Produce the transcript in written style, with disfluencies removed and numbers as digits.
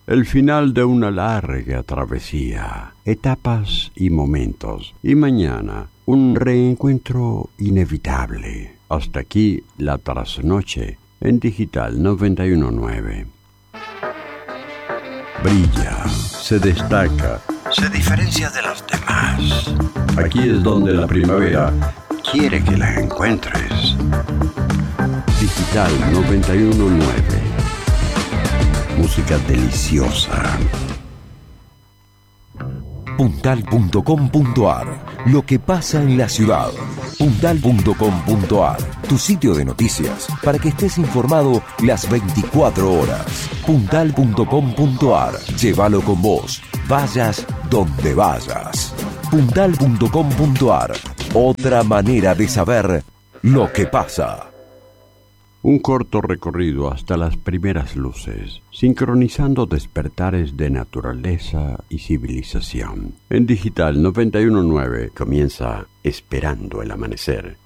el final de una larga travesía, etapas y momentos, y mañana un reencuentro inevitable. Hasta aquí la trasnoche en Digital 919. Brilla, se destaca, se diferencia de los demás. Aquí es donde la primavera quiere que la encuentres. Digital 919. Música deliciosa. Puntal.com.ar. Lo que pasa en la ciudad. Puntal.com.ar. Tu sitio de noticias para que estés informado las 24 horas. Puntal.com.ar. Llévalo con vos. Vayas donde vayas. Puntal.com.ar. Otra manera de saber lo que pasa. Un corto recorrido hasta las primeras luces, sincronizando despertares de naturaleza y civilización. En Digital 919 comienza Esperando el Amanecer.